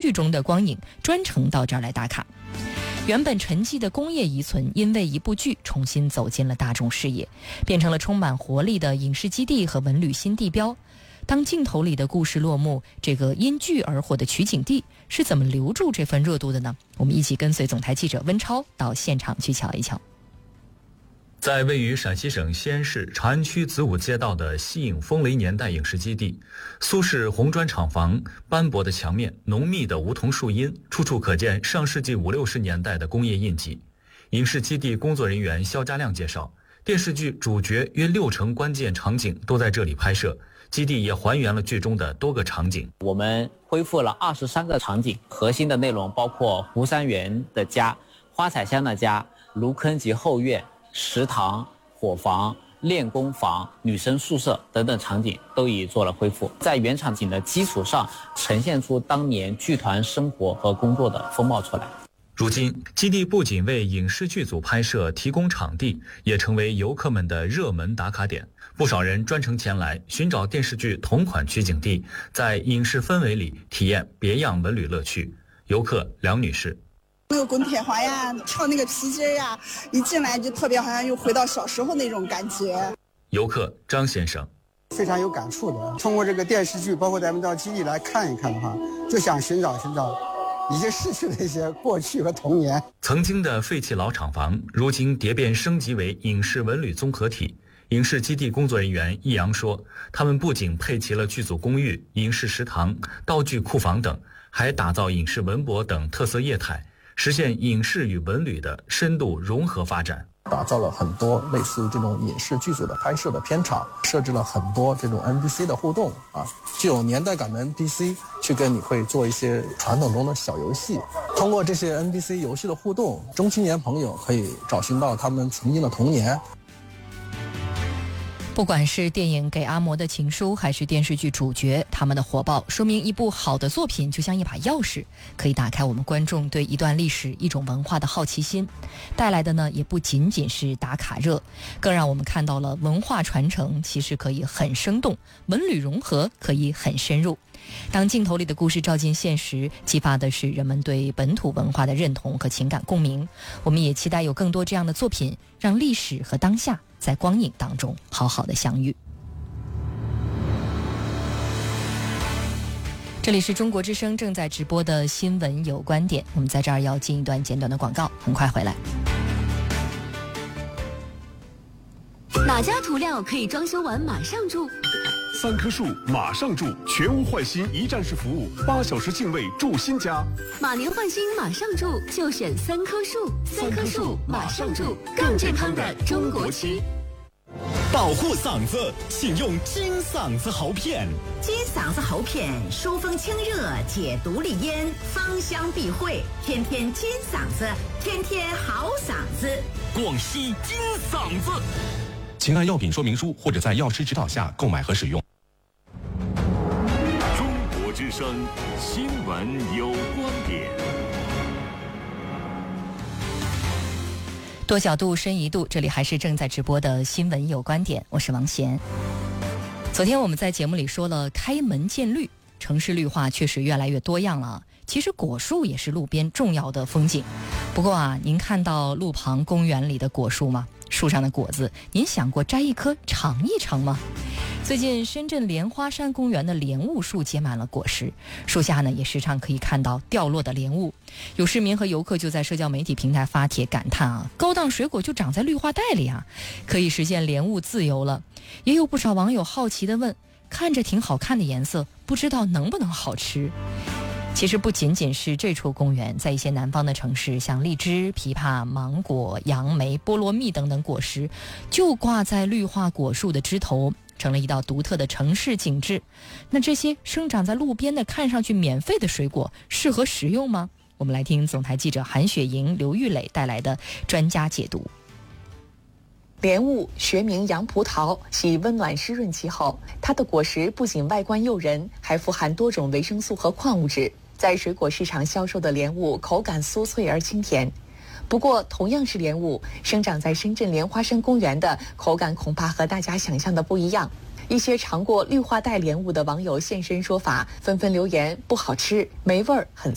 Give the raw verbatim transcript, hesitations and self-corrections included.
剧中的光影，专程到这儿来打卡。原本沉寂的工业遗存，因为一部剧重新走进了大众视野，变成了充满活力的影视基地和文旅新地标。当镜头里的故事落幕，这个因剧而火的取景地是怎么留住这份热度的呢？我们一起跟随总台记者温超到现场去瞧一瞧。 在位于陕西省西安市长安区子午街道的西影风雷年代影视基地，苏式红砖厂房、斑驳的墙面、浓密的梧桐树荫，处处可见上世纪五六十年代的工业印记。影视基地工作人员肖家亮介绍，电视剧主角约六成关键场景都在这里拍摄，基地也还原了剧中的多个场景。 我们恢复了二十三个场景，核心的内容包括湖山园的家、花彩香的家、芦坑及后院、食堂、伙房、练功房、女生宿舍等等场景都已做了恢复，在原场景的基础上呈现出当年剧团生活和工作的风貌出来。 如今，基地不仅为影视剧组拍摄提供场地，也成为游客们的热门打卡点。不少人专程前来寻找电视剧同款取景地，在影视氛围里体验别样文旅乐趣。游客梁女士， 那个滚铁环呀，跳那个皮筋呀，一进来就特别好像又回到小时候那种感觉。 游客张先生， 非常有感触的。通过这个电视剧，包括咱们到基地来看一看的话，就想寻找寻找已经逝去的一些过去和童年。 曾经的废弃老厂房，如今蝶变升级为影视文旅综合体。影视基地工作人员易阳说，他们不仅配齐了剧组公寓、影视食堂、道具库房等，还打造影视文博等特色业态，实现影视与文旅的深度融合发展。 打造了很多类似于这种影视剧组的拍摄的片场，设置了很多这种 N P C 的互动啊，具有年代感的 N P C 去跟你会做一些传统中的小游戏。通过这些 N P C 游戏的互动，中青年朋友可以找寻到他们曾经的童年。 不管是电影《给阿嬷的情书》还是电视剧主角，他们的火爆说明一部好的作品就像一把钥匙，可以打开我们观众对一段历史、一种文化的好奇心，带来的呢也不仅仅是打卡热，更让我们看到了文化传承其实可以很生动，文旅融合可以很深入。当镜头里的故事照进现实，激发的是人们对本土文化的认同和情感共鸣。我们也期待有更多这样的作品，让历史和当下在光影当中好好的相遇。这里是中国之声正在直播的新闻有观点，我们在这儿要进一段简短的广告，很快回来。 哪家涂料可以装修完马上住？ 三棵树马上住，全屋换新一站式服务，八小时净位住新家。 马年换新马上住，就选三棵树。三棵树马上住，更健康的中国区。 保护嗓子，请用金嗓子喉片。 金嗓子喉片疏风清热，解毒利咽，芳香避秽，天天金嗓子，天天好嗓子。 广西金嗓子。 请按药品说明书或者在药师指导下购买和使用。 中国之声新闻有观点。 多角度深一度，这里还是正在直播的新闻有观点，我是王贤。昨天我们在节目里说了开门见绿，城市绿化确实越来越多样了。其实果树也是路边重要的风景。不过啊，您看到路旁公园里的果树吗？树上的果子，您想过摘一颗尝一尝吗？最近深圳莲花山公园的莲雾树结满了果实，树下呢也时常可以看到掉落的莲雾。有市民和游客就在社交媒体平台发帖感叹啊，高档水果就长在绿化带里啊，可以实现莲雾自由了。也有不少网友好奇地问，看着挺好看的颜色，不知道能不能好吃？其实不仅仅是这处公园，在一些南方的城市，像荔枝、枇杷、芒果、杨梅、菠萝蜜等等果实，就挂在绿化果树的枝头，成了一道独特的城市景致。那这些生长在路边的看上去免费的水果，适合食用吗？我们来听总台记者韩雪莹、刘玉磊带来的专家解读。 莲雾学名洋葡萄，喜温暖湿润气候。它的果实不仅外观诱人，还富含多种维生素和矿物质。在水果市场销售的莲雾口感酥脆而清甜。不过，同样是莲雾，生长在深圳莲花山公园的口感恐怕和大家想象的不一样。一些尝过绿化带莲雾的网友现身说法，纷纷留言不好吃，没味儿，很